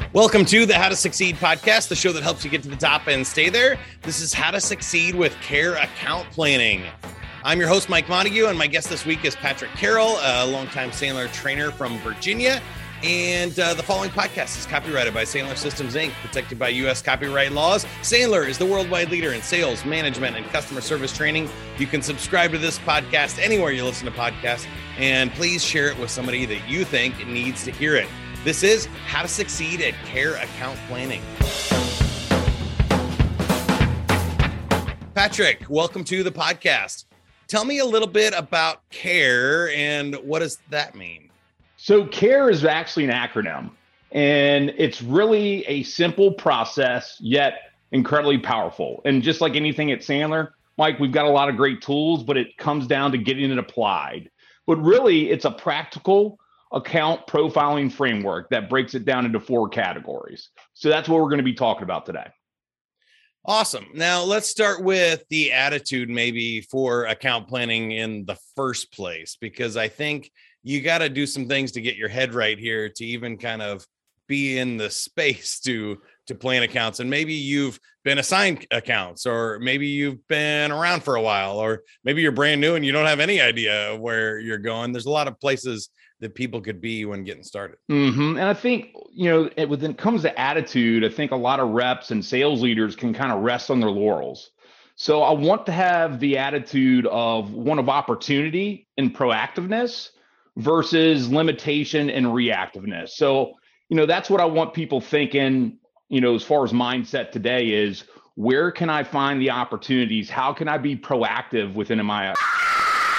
Welcome to the How to Succeed podcast, the show that helps you get to the top and stay there. This is How to Succeed with Care Account Planning. I'm your host, Mike Montague, and my guest this week is Patrick Carroll, a longtime Sandler trainer from Virginia. And the following podcast is copyrighted by Sandler Systems, Inc., protected by U.S. copyright laws. Sandler is the worldwide leader in sales, management, and customer service training. You can subscribe to this podcast anywhere you listen to podcasts, and please share it with somebody that you think needs to hear it. This is How to Succeed at Care Account Planning. Patrick, welcome to the podcast. Tell me a little bit about CARE and what does that mean? So CARE is actually an acronym, and it's really a simple process, yet incredibly powerful. And just like anything at Sandler, Mike, we've got a lot of great tools, but it comes down to getting it applied. But really, it's a practical account profiling framework that breaks it down into 4 categories. So that's what we're going to be talking about today. Awesome. Now let's start with the attitude maybe for account planning in the first place, because I think you got to do some things to get your head right here to even kind of be in the space to plan accounts. And maybe you've been assigned accounts, or maybe you've been around for a while, or maybe you're brand new and you don't have any idea where you're going. There's a lot of places that people could be when getting started. And I think, when it comes to attitude, I think a lot of reps and sales leaders can kind of rest on their laurels. So I want to have the attitude of one of opportunity and proactiveness versus limitation and reactiveness. So, that's what I want people thinking, as far as mindset today is, where can I find the opportunities? How can I be proactive within my